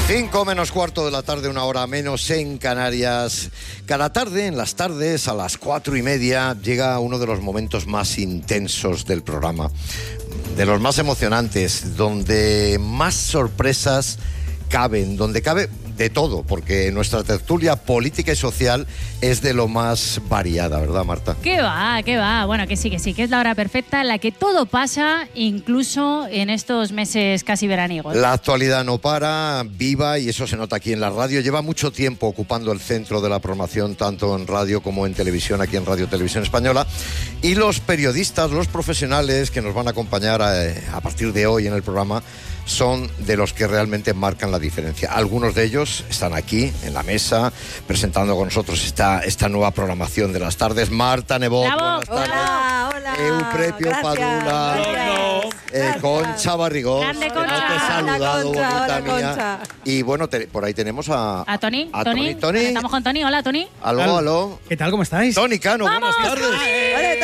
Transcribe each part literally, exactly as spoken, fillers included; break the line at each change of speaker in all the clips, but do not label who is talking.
Cinco menos cuarto de la tarde, una hora menos en Canarias. Cada tarde, en las tardes, a las cuatro y media, llega uno de los momentos más intensos del programa, de los más emocionantes, donde más sorpresas caben, donde cabe de todo, porque nuestra tertulia política y social es de lo más variada, ¿verdad, Marta?
¿Qué va? ¿Qué va? Bueno, que sí, que sí, que es la hora perfecta en la que todo pasa, incluso en estos meses casi veraniegos.
La actualidad no para, viva, y eso se nota aquí en la radio. Lleva mucho tiempo ocupando el centro de la programación, tanto en radio como en televisión, aquí en Radio Televisión Española. Y los periodistas, los profesionales que nos van a acompañar a, a partir de hoy en el programa, son de los que realmente marcan la diferencia. Algunos de ellos están aquí, en la mesa, presentando con nosotros esta, esta nueva programación de las tardes. Marta Nebot, buenas tardes.
Hola, hola.
Euprepio Padula, eh, Concha Barrigón,
Grande,
que
Concha.
no te he saludado,
Hola, Concha,
bonita
hola,
mía.
Concha.
Y bueno, te, por ahí tenemos a...
¿A Tony?
A
Tony.
Tony. Tony.
Estamos con Tony. Hola, Tony.
Aló, aló.
¿Qué tal? ¿Cómo estáis?
Tony Cano, buenas tardes.
¡Hola,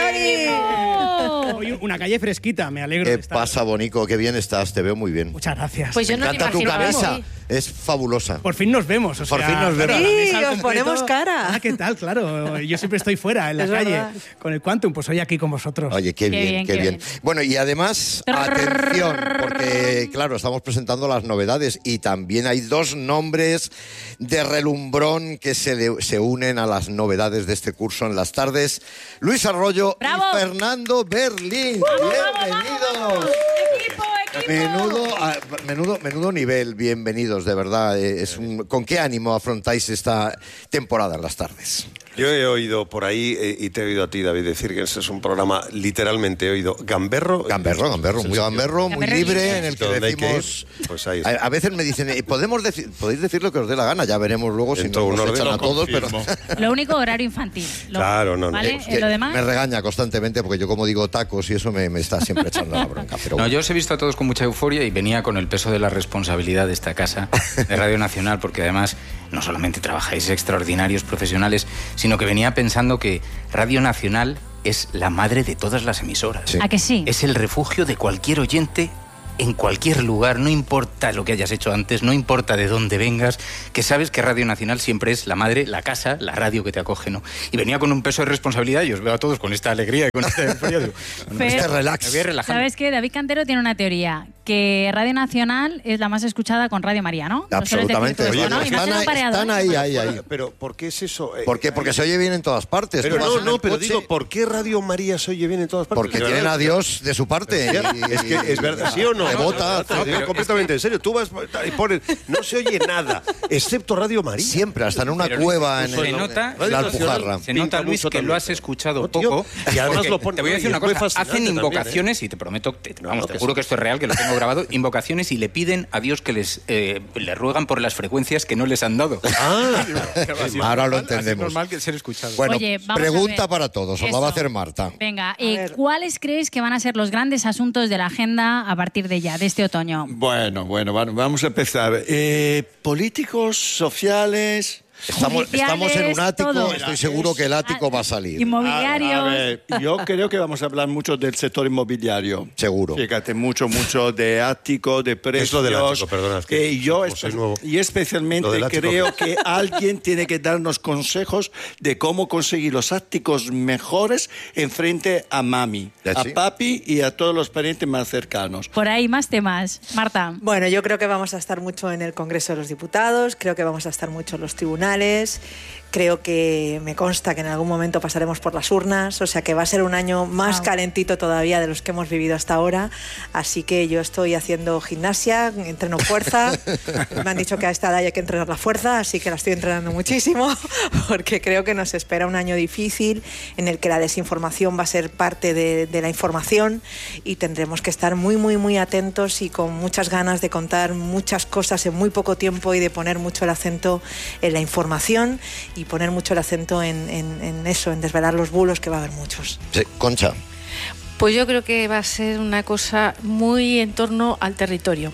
Tony!
Hoy una calle fresquita, me alegro
¿Qué
de estar.
pasa, Bonico? Qué bien estás, te veo muy bien.
Muchas gracias.
Pues yo
Me
no me
encanta tu
imaginaba
camisa,
así.
es fabulosa.
Por fin nos vemos. O
Por
sea,
fin nos vemos.
para la
Sí,
mesa al
os
completo.
ponemos cara.
Ah, ¿qué tal? Claro, yo siempre estoy fuera, en la
Es
calle,
verdad.
con el Quantum, pues hoy aquí con vosotros.
Oye, qué,
Qué
bien,
bien,
qué
qué
bien.
bien.
Bueno, y además, atención, porque claro, estamos presentando las novedades y también hay dos nombres de relumbrón que se, le- se unen a las novedades de este curso en las tardes. Luis Arroyo
¡Bravo!
y Fernando Berlín. Bienvenidos.
¡Equipo, equipo!
Menudo, ah, menudo, menudo nivel, bienvenidos, de verdad. Eh, Es un- ¿Con qué ánimo afrontáis esta temporada en las tardes?
Yo he oído por ahí, eh, y te he oído a ti, David, decir que ese es un programa, literalmente he oído, gamberro.
Gamberro, gamberro, muy
Sencillo.
gamberro, muy
Gamberro
libre,
libre.
en el que
Donde hay que
decimos...
ir, pues ahí
A,
está.
a veces me dicen, eh, ¿podemos decir, podéis decir lo que os dé la gana, ya veremos luego si
En todo
nos
un orden,
echan a
lo
todos, pero
Lo único, horario infantil. Lo-
Claro, no, no.
¿Vale?
Es
Eh, Lo demás...
me regaña constantemente porque yo como digo tacos y eso me, me está siempre echando la bronca. Pero
No,
bueno.
yo os he visto a todos con mucha euforia y venía con el peso de la responsabilidad de esta casa, de Radio Nacional, porque además no solamente trabajáis extraordinarios profesionales, sino que venía pensando que Radio Nacional es la madre de todas las emisoras.
Sí.
¿A que sí?
Es el refugio de cualquier oyente en cualquier lugar, no importa lo que hayas hecho antes, no importa de dónde vengas, que sabes que Radio Nacional siempre es la madre, la casa, la radio que te acoge, ¿no? Y venía con un peso de responsabilidad y os veo a todos con esta alegría y con esta euforia. Digo, bueno,
Fer,
este relax.
me voy a relajar.
¿Sabes qué? David Cantero tiene una teoría, que Radio Nacional es la más escuchada con Radio María, ¿no? Lo sueles decir
Absolutamente.
tú esto,
Oye,
¿no?
pues
Y más
están,
en un
ahí,
pareado,
están
¿eh?
ahí, ahí, ahí.
Pero, ¿por qué es eso? Eh,
¿Por qué? Porque se oye bien en todas partes.
Pero
Tú vas
no,
en
no,
el
pero
coche
digo, ¿por qué Radio María se oye bien en todas partes?
Porque
De
tienen
verdad.
a Dios de su parte. y-
Es que es verdad, ¿sí o no?
Te
No,
vota.
no, no, te lo digo
pero
completamente en serio. Tú vas y pones, no se oye nada, excepto Radio María.
Siempre, hasta en una
Pero
cueva en,
se
el-
nota-
en la Alpujarra.
Se nota,
Pinta
Luis,
mucho
que
también.
lo has escuchado
No, tío,
poco.
y además
porque
lo pone-
te voy a decir
y
una
es muy
cosa.
fascinante
Hacen
también,
invocaciones, y te prometo, te, vamos, te
que
juro
sí.
que esto es real, que lo tengo grabado, invocaciones y le piden a Dios que les eh, le ruegan por las frecuencias que no les han dado.
Ah,
Ahora lo
Así es
entendemos.
normal que ser escuchado.
Bueno,
Oye, vamos a
pregunta
ver.
para todos, os la va a
Eso.
hacer Marta.
Venga, eh,
ver.
¿cuáles creéis que van a ser los grandes asuntos de la agenda a partir de ya, de este otoño?
Bueno, bueno, bueno, vamos a empezar. Eh, políticos, sociales.
Estamos, estamos en un ático,
todo.
estoy seguro que el ático va a salir.
Inmobiliarios.
A, a ver, yo creo que vamos a hablar mucho del sector inmobiliario.
Seguro.
Fíjate, mucho, mucho de ático, de precios.
es lo del ático? Perdona, es que
Eh, yo
como soy
espe-
nuevo.
y especialmente
Lo del ático.
creo que alguien tiene que darnos consejos de cómo conseguir los áticos mejores en frente a mami,
Ya,
a
sí.
papi y a todos los parientes más cercanos.
Por ahí más temas. Marta.
Bueno, yo creo que vamos a estar mucho en el Congreso de los Diputados, creo que vamos a estar mucho en los tribunales, creo que me consta que en algún momento pasaremos por las urnas, o sea que va a ser un año más
Wow.
calentito todavía de los que hemos vivido hasta ahora, así que yo estoy haciendo gimnasia, entreno fuerza, me han dicho que a esta edad hay que entrenar la fuerza, así que la estoy entrenando muchísimo, porque creo que nos espera un año difícil en el que la desinformación va a ser parte de, de la información y tendremos que estar muy, muy, muy atentos y con muchas ganas de contar muchas cosas en muy poco tiempo y de poner mucho el acento en la información y poner mucho el acento en, en, en eso, en desvelar los bulos, que va a haber muchos.
Sí, Concha.
Pues yo creo que va a ser una cosa muy en torno al territorio.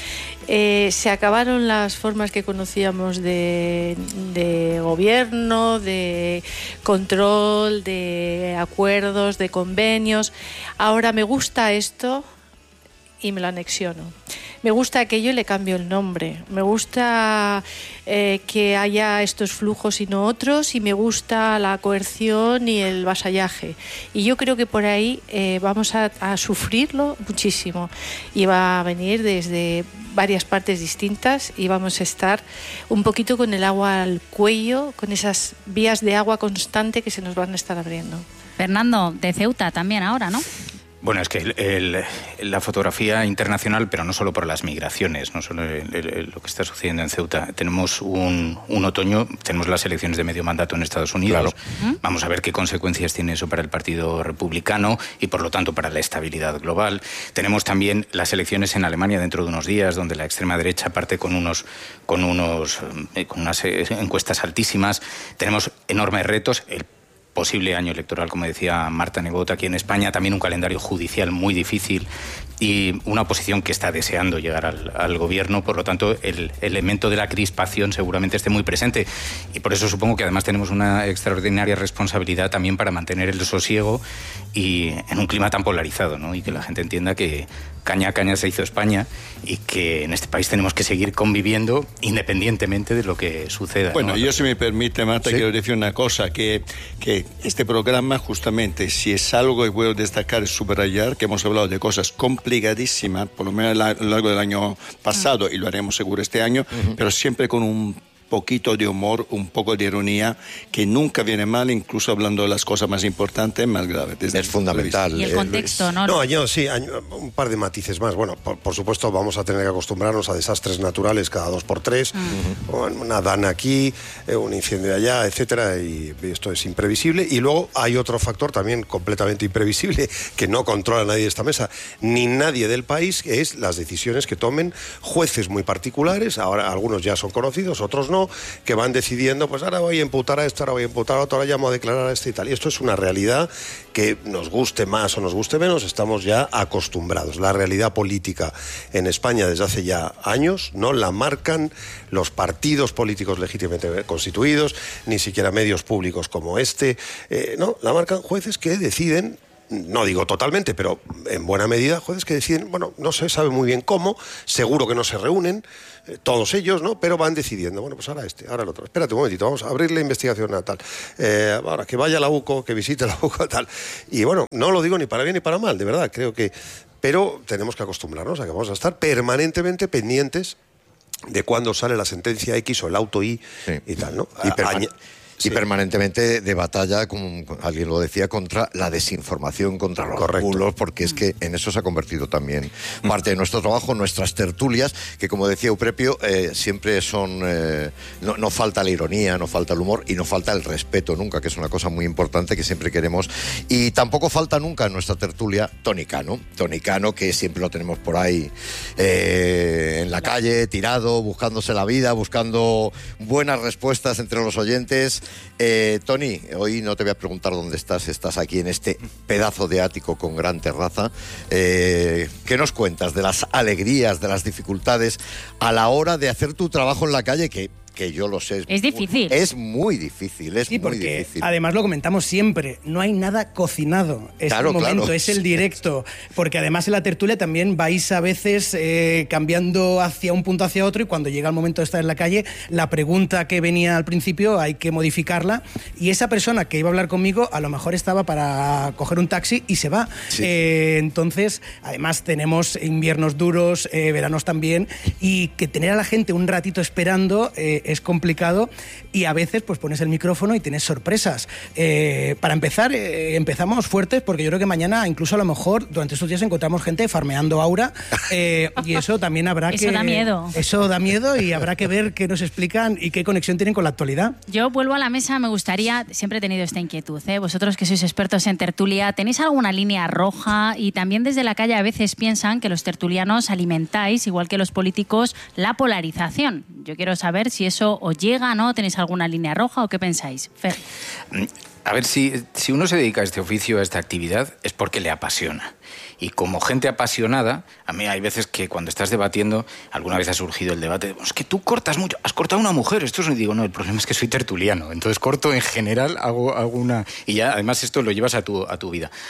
Eh, se acabaron las formas que conocíamos de, de gobierno, de control, de acuerdos, de convenios. Ahora me gusta esto, y me lo anexiono. Me gusta aquello y le cambio el nombre. Me gusta eh, que haya estos flujos y no otros, y me gusta la coerción y el vasallaje. Y yo creo que por ahí eh, vamos a, a sufrirlo muchísimo. Y va a venir desde varias partes distintas y vamos a estar un poquito con el agua al cuello, con esas vías de agua constante que se nos van a estar abriendo.
Fernando, de Ceuta también ahora, ¿no?
Bueno, es que el, el, la fotografía internacional, pero no solo por las migraciones, no solo el, el, lo que está sucediendo en Ceuta. Tenemos un, un otoño, tenemos las elecciones de medio mandato en Estados Unidos. Claro. Vamos a ver qué consecuencias tiene eso para el Partido Republicano y, por lo tanto, para la estabilidad global. Tenemos también las elecciones en Alemania dentro de unos días, donde la extrema derecha parte con unos, con unos, eh, con unas encuestas altísimas. Tenemos enormes retos. El posible año electoral, como decía Marta Nebot, aquí en España, también un calendario judicial muy difícil y una oposición que está deseando llegar al, al gobierno. Por lo tanto, el elemento de la crispación seguramente esté muy presente, y por eso supongo que además tenemos una extraordinaria responsabilidad también para mantener el sosiego y en un clima tan polarizado, ¿no? Y que la gente entienda que caña a caña se hizo España y que en este país tenemos que seguir conviviendo independientemente de lo que suceda.
Bueno,
¿no?
yo, si me permite, Marta, ¿sí? Quiero decir una cosa, que, que este programa, justamente, si es algo que puedo destacar, es subrayar que hemos hablado de cosas complicadísimas, por lo menos a lo largo del año pasado, uh-huh. y lo haremos seguro este año, uh-huh. pero siempre con un poquito de humor, un poco de ironía, que nunca viene mal, incluso hablando de las cosas más importantes, más graves.
Es fundamental.
Y el contexto, ¿no?
No, yo sí, un par de matices más. Bueno, por, por supuesto vamos a tener que acostumbrarnos a desastres naturales cada dos por tres, uh-huh. una dana aquí, un incendio allá, etcétera, y esto es imprevisible. Y luego hay otro factor también completamente imprevisible, que no controla nadie de esta mesa, ni nadie del país, que es las decisiones que tomen jueces muy particulares. Ahora algunos ya son conocidos, otros no, que van decidiendo, pues ahora voy a imputar a esto, ahora voy a imputar a otro, ahora llamo a declarar a este y tal. Y esto es una realidad que, nos guste más o nos guste menos, estamos ya acostumbrados. La realidad política en España desde hace ya años no la marcan los partidos políticos legítimamente constituidos, ni siquiera medios públicos como este, eh, no, la marcan jueces que deciden. No digo totalmente, pero en buena medida, jueces que deciden, bueno, no se sabe muy bien cómo, seguro que no se reúnen, eh, todos ellos, ¿no? Pero van decidiendo, bueno, pues ahora este, ahora el otro. Espérate un momentito, vamos a abrir la investigación a tal. Eh, ahora, que vaya la U C O, que visite la U C O, tal. Y bueno, no lo digo ni para bien ni para mal, de verdad, creo que... Pero tenemos que acostumbrarnos a que vamos a estar permanentemente pendientes de cuándo sale la sentencia X o el auto Y, sí. y tal, ¿no?
Y perma-
Añ-
Y
Sí.
permanentemente de batalla, como alguien lo decía, contra la desinformación, contra los
Correcto.
bulos, porque es que en eso se ha convertido también parte de nuestro trabajo, nuestras tertulias, que como decía Euprepio, eh, siempre son... Eh, no, no falta la ironía, no falta el humor y no falta el respeto nunca, que es una cosa muy importante que siempre queremos. Y tampoco falta nunca en nuestra tertulia Toni Cano. Toni Cano, que siempre lo tenemos por ahí eh, en la calle, tirado, buscándose la vida, buscando buenas respuestas entre los oyentes. Eh, Toni, hoy no te voy a preguntar dónde estás, estás aquí en este pedazo de ático con gran terraza. Eh, ¿Qué nos cuentas de las alegrías, de las dificultades a la hora de hacer tu trabajo en la calle, que... que yo lo sé. Es,
es difícil.
Muy, es muy difícil, es
sí,
muy
porque
difícil.
Además lo comentamos siempre, no hay nada cocinado. Es
claro,
el momento,
claro.
es el directo. Porque además en la tertulia también vais a veces eh, cambiando hacia un punto hacia otro, y cuando llega el momento de estar en la calle, la pregunta que venía al principio hay que modificarla, y esa persona que iba a hablar conmigo a lo mejor estaba para coger un taxi y se va. Sí. Eh, entonces, además tenemos inviernos duros, eh, veranos también, y que tener a la gente un ratito esperando eh, es complicado, y a veces pues pones el micrófono y tienes sorpresas. Eh, para empezar, eh, empezamos fuertes, porque yo creo que mañana, incluso a lo mejor, durante estos días encontramos gente farmeando aura, eh, y eso también habrá
eso
que...
Eso da miedo.
Eso da miedo, y habrá que ver qué nos explican y qué conexión tienen con la actualidad.
Yo vuelvo a la mesa, me gustaría, siempre he tenido esta inquietud, ¿eh? Vosotros que sois expertos en tertulia, ¿tenéis alguna línea roja? Y también desde la calle a veces piensan que los tertulianos alimentáis, igual que los políticos, la polarización. Yo quiero saber si eso os llega, ¿no? ¿Tenéis alguna línea roja o qué pensáis? Fer.
A ver, si, si uno se dedica a este oficio, a esta actividad, es porque le apasiona. Y como gente apasionada, a mí hay veces que cuando estás debatiendo, alguna vez ha surgido el debate, es que tú cortas mucho, has cortado a una mujer, esto es... Y digo, no, el problema es que soy tertuliano, entonces corto en general, hago, hago una... Y ya, además, esto lo llevas a tu, a tu vida.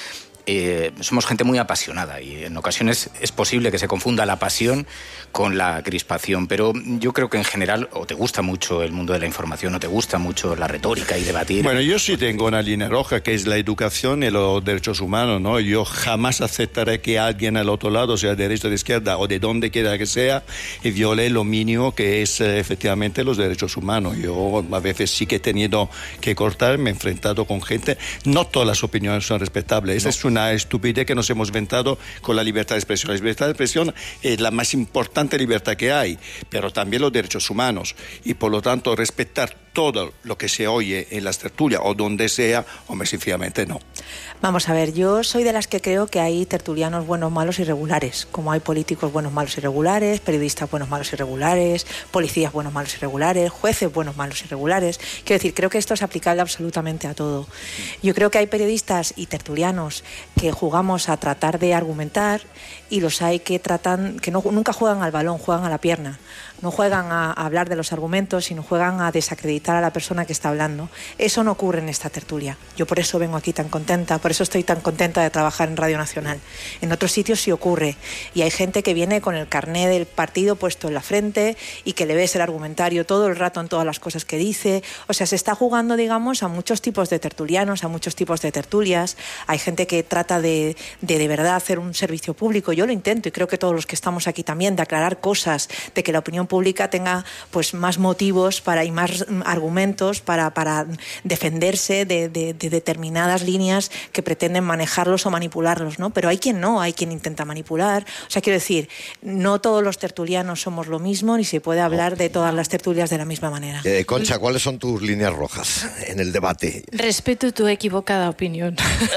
eh, somos gente muy apasionada y en ocasiones es posible que se confunda la pasión con la crispación, pero yo creo que en general o te gusta mucho el mundo de la información o te gusta mucho la retórica y debatir.
Bueno, yo sí tengo una línea roja que es la educación y los derechos humanos, ¿no? Yo jamás aceptaré que alguien al otro lado, sea de derecha o de izquierda o de donde quiera que sea, y viole lo mínimo que es eh, efectivamente los derechos humanos. Yo a veces sí que he tenido que cortar, me he enfrentado con gente, no todas las opiniones son respetables, esa no. es una estupidez que nos hemos inventado con la libertad de expresión. La libertad de expresión es la más importante libertad que hay, pero también los derechos humanos, y por lo tanto respetar todo lo que se oye en las tertulias o donde sea, hombre, sencillamente no.
Vamos a ver, yo soy de las que creo que hay tertulianos buenos, malos y regulares, como hay políticos buenos, malos y regulares, periodistas buenos, malos y regulares, policías buenos, malos y regulares, jueces buenos, malos y regulares. Quiero decir, creo que esto es aplicable absolutamente a todo. Yo creo que hay periodistas y tertulianos que jugamos a tratar de argumentar y los hay que tratan, que no, nunca juegan al balón, juegan a la pierna. No juegan a, a hablar de los argumentos, sino juegan a desacreditar a la persona que está hablando. Eso no ocurre en esta tertulia. Yo por eso vengo aquí tan contenta, por eso estoy tan contenta de trabajar en Radio Nacional. En otros sitios sí ocurre. Y hay gente que viene con el carné del partido puesto en la frente y que le ves el argumentario todo el rato en todas las cosas que dice. O sea, se está jugando, digamos, a muchos tipos de tertulianos, a muchos tipos de tertulias. Hay gente que trata de de, de verdad hacer un servicio público. Yo lo intento y creo que todos los que estamos aquí también, de aclarar cosas, de que la opinión pública tenga pues más motivos para y más argumentos para, para defenderse de, de, de determinadas líneas que pretenden manejarlos o manipularlos, ¿no? Pero hay quien no, hay quien intenta manipular. O sea, quiero decir, no todos los tertulianos somos lo mismo, ni se puede hablar de todas las tertulias de la misma manera.
Eh, Concha, ¿cuáles son tus líneas rojas en el debate?
Respeto tu equivocada opinión.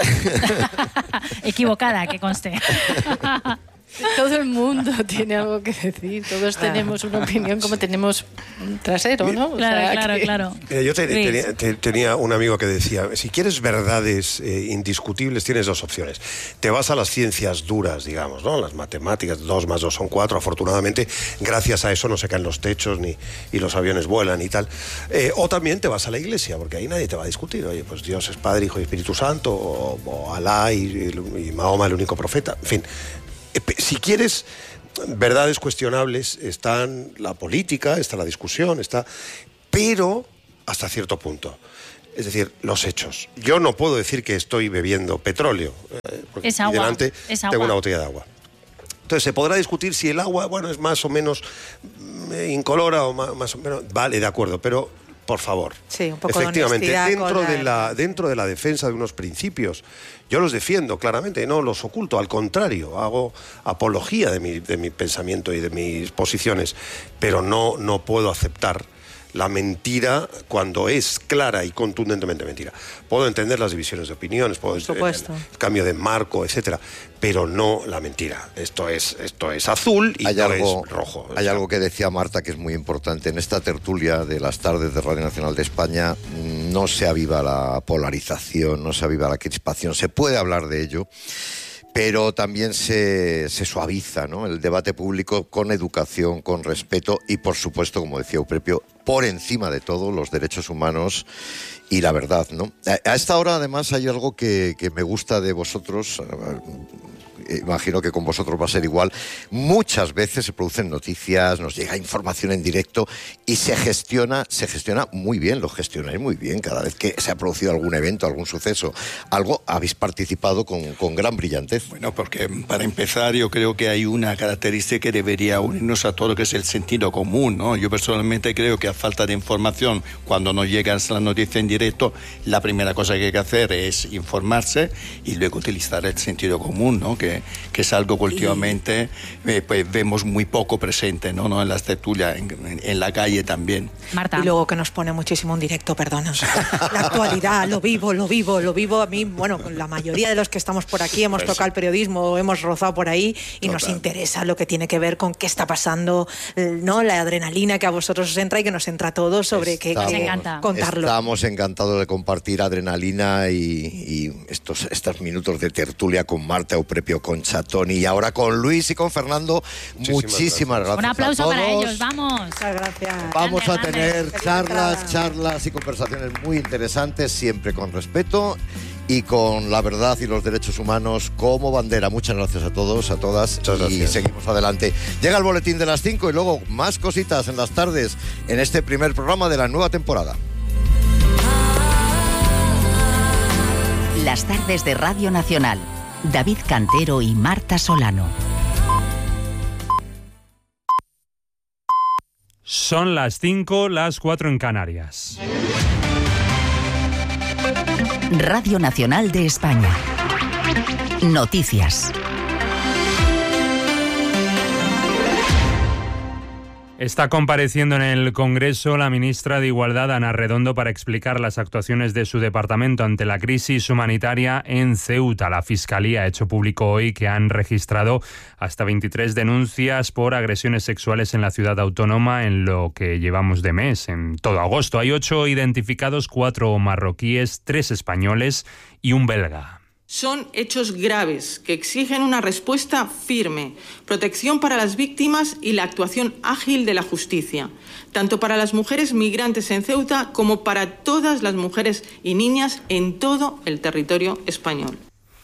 Equivocada, que conste.
Todo el mundo tiene algo que decir, todos tenemos una opinión como tenemos un trasero, ¿no? O
Claro,
sea,
claro,
que...
claro.
Mira, yo te, tenía, te, tenía un amigo que decía, si quieres verdades eh, indiscutibles, tienes dos opciones. Te vas a las ciencias duras, digamos, ¿no? Las matemáticas, dos más dos son cuatro, afortunadamente, gracias a eso no se caen los techos ni y los aviones vuelan y tal. Eh, o también te vas a la iglesia, porque ahí nadie te va a discutir. Oye, pues Dios es Padre, Hijo y Espíritu Santo, o, o Alá y, y Mahoma el único profeta, en fin. Si quieres verdades cuestionables, están la política, está la discusión, está, pero hasta cierto punto. Es decir, los hechos. Yo no puedo decir que estoy bebiendo petróleo, eh, porque
es agua,
delante
es
tengo
agua.
una botella de agua. Entonces se podrá discutir si el agua, bueno, es más o menos incolora o más, más o menos. Vale, de acuerdo, pero por favor.
Sí, un poco
efectivamente,
de honestidad
dentro
con
de la dentro de la defensa de unos principios, yo los defiendo claramente, no los oculto, al contrario, hago apología de mi, de mi pensamiento y de mis posiciones, pero no, no puedo aceptar la mentira cuando es clara y contundentemente mentira. Puedo entender las divisiones de opiniones, puedo entender el cambio de marco, etcétera, pero no la mentira. Esto es, esto es azul y
hay
no
algo,
es rojo.
Hay algo que decía Marta que es muy importante. En esta tertulia de las tardes de Radio Nacional de España no se aviva la polarización, no se aviva la crispación. Se puede hablar de ello, pero también se, se suaviza, ¿no?, el debate público con educación, con respeto y, por supuesto, como decía Euprepio, por encima de todo, los derechos humanos y la verdad, ¿no? A, a esta hora, además, hay algo que, que me gusta de vosotros. Imagino que con vosotros va a ser igual. Muchas veces se producen noticias, nos llega información en directo y se gestiona, se gestiona muy bien, lo gestionáis muy bien. Cada vez que se ha producido algún evento, algún suceso, algo, habéis participado con, con gran brillantez.
Bueno, porque para empezar yo creo que hay una característica que debería unirnos a todo, que es el sentido común, ¿no? Yo personalmente creo que a falta de información, cuando nos llega la noticia en directo, la primera cosa que hay que hacer es informarse y luego utilizar el sentido común, ¿no? Que que es algo que últimamente eh, pues, vemos muy poco presente, ¿no? ¿no? En las tertulias, en, en, en la calle también.
Marta.
Y luego que nos pone muchísimo en directo, perdona. La actualidad, lo vivo, lo vivo, lo vivo. A mí, bueno, la mayoría de los que estamos por aquí hemos pues tocado sí. el periodismo, hemos rozado por ahí y Total. Nos interesa lo que tiene que ver con qué está pasando, ¿no? La adrenalina que a vosotros os entra y que nos entra a todos sobre
estamos,
qué, qué contarlo.
Estamos encantados de compartir adrenalina y, y estos, estos minutos de tertulia con Marta, Euprepio, Concha, Toni y ahora con Luis y con Fernando. Muchísimas, Muchísimas gracias. gracias.
Un aplauso
a todos.
para ellos, vamos.
Muchas gracias.
Vamos
grande,
a tener
grande.
charlas, charlas y conversaciones muy interesantes, siempre con respeto y con la verdad y los derechos humanos como bandera. Muchas gracias a todos, a todas.
Muchas
y
gracias.
seguimos adelante. Llega el boletín de las cinco y luego más cositas en las tardes en este primer programa de la nueva temporada.
Las tardes de Radio Nacional. David Cantero y Marta Solano.
Son las cinco, las cuatro en Canarias.
Radio Nacional de España. Noticias.
Está compareciendo en el Congreso la ministra de Igualdad, Ana Redondo, para explicar las actuaciones de su departamento ante la crisis humanitaria en Ceuta. La Fiscalía ha hecho público hoy que han registrado hasta veintitrés denuncias por agresiones sexuales en la ciudad autónoma en lo que llevamos de mes, en todo agosto. Hay ocho identificados, cuatro marroquíes, tres españoles y un belga.
Son hechos graves que exigen una respuesta firme, protección para las víctimas y la actuación ágil de la justicia, tanto para las mujeres migrantes en Ceuta como para todas las mujeres y niñas en todo el territorio español.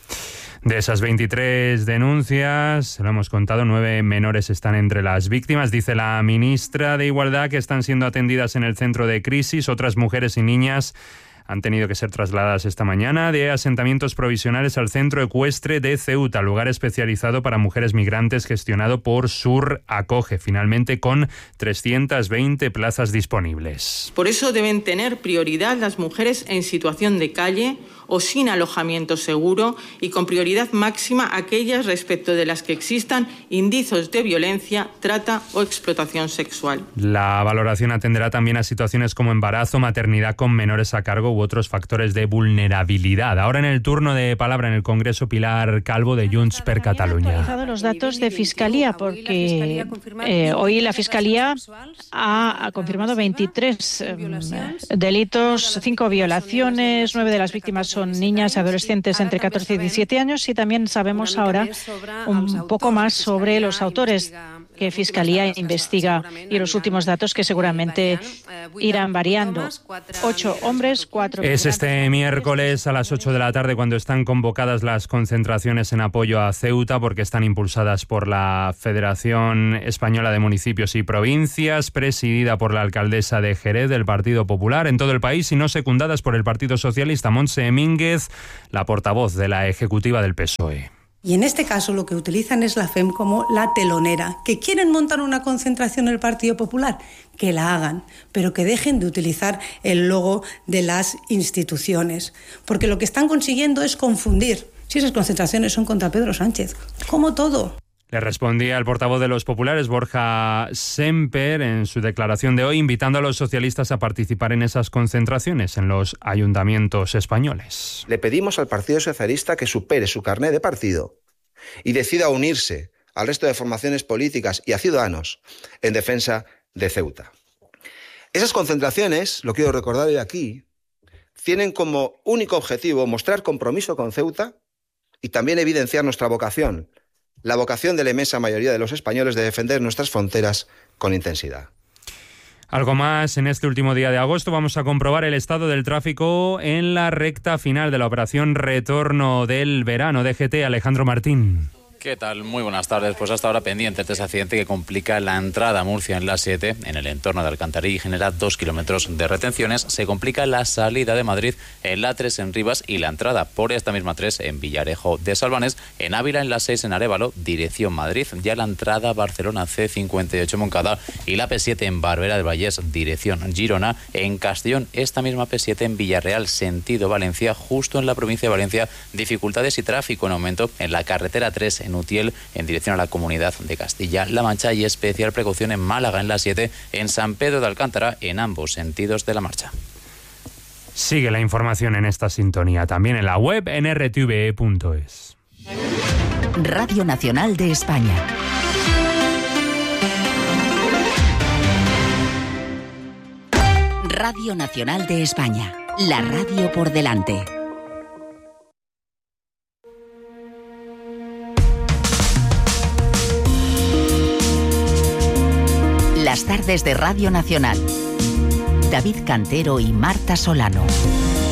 De esas veintitrés denuncias, se lo hemos contado, nueve menores están entre las víctimas. Dice la ministra de Igualdad que están siendo atendidas en el centro de crisis. Otras mujeres y niñas han tenido que ser trasladadas esta mañana de asentamientos provisionales al Centro Ecuestre de Ceuta, lugar especializado para mujeres migrantes gestionado por Sur Acoge, finalmente con trescientas veinte plazas disponibles.
Por eso deben tener prioridad las mujeres en situación de calle o sin alojamiento seguro y con prioridad máxima aquellas respecto de las que existan indicios de violencia, trata o explotación sexual.
La valoración atenderá también a situaciones como embarazo, maternidad con menores a cargo u otros factores de vulnerabilidad. Ahora en el turno de palabra en el Congreso, Pilar Calvo de Junts per Catalunya.
Han actualizado los datos de Fiscalía porque eh, hoy la Fiscalía ha, ha confirmado veintitrés eh, delitos, cinco violaciones, nueve de las víctimas son niñas y adolescentes entre catorce y diecisiete años y también sabemos ahora un poco más sobre los autores que Fiscalía investiga y los últimos datos que seguramente irán variando. Ocho hombres, cuatro...
Es este miércoles a las ocho de la tarde cuando están convocadas las concentraciones en apoyo a Ceuta porque están impulsadas por la Federación Española de Municipios y Provincias, presidida por la alcaldesa de Jerez del Partido Popular en todo el país y no secundadas por el Partido Socialista. Montse Mínguez, la portavoz de la ejecutiva del P S O E.
Y en este caso lo que utilizan es la F E M como la telonera. ¿Que quieren montar una concentración en el Partido Popular? Que la hagan, pero que dejen de utilizar el logo de las instituciones. Porque lo que están consiguiendo es confundir. Si esas concentraciones son contra Pedro Sánchez, como todo.
Le respondía el portavoz de los populares, Borja Semper, en su declaración de hoy, invitando a los socialistas a participar en esas concentraciones en los ayuntamientos españoles.
Le pedimos al Partido Socialista que supere su carné de partido y decida unirse al resto de formaciones políticas y a Ciudadanos en defensa de Ceuta. Esas concentraciones, lo quiero recordar hoy aquí, tienen como único objetivo mostrar compromiso con Ceuta y también evidenciar nuestra vocación, la vocación de la inmensa mayoría de los españoles de defender nuestras fronteras con intensidad.
Algo más, en este último día de agosto vamos a comprobar el estado del tráfico en la recta final de la operación Retorno del Verano. D G T, Alejandro Martín.
¿Qué tal? Muy buenas tardes. Pues hasta ahora pendientes de ese accidente que complica la entrada a Murcia en la A siete, en el entorno de Alcantarilla, y genera dos kilómetros de retenciones. Se complica la salida de Madrid en la A tres en Rivas y la entrada por esta misma tres en Villarejo de Salvanes, en Ávila en la seis en Arévalo, dirección Madrid. Ya la entrada Barcelona C cincuenta y ocho Moncada y la P siete en Barberá del Vallés, dirección Girona. En Castellón, esta misma P siete en Villarreal, sentido Valencia, justo en la provincia de Valencia. Dificultades y tráfico en aumento en la carretera tres en Utiel, en dirección a la Comunidad de Castilla-La Mancha, y especial precaución en Málaga en la siete, en San Pedro de Alcántara, en ambos sentidos de la marcha.
Sigue la información en esta sintonía, también en la web en r t v e punto es.
Radio Nacional de España. Radio Nacional de España, la radio por delante. Las tardes de Radio Nacional. David Cantero y Marta Solano.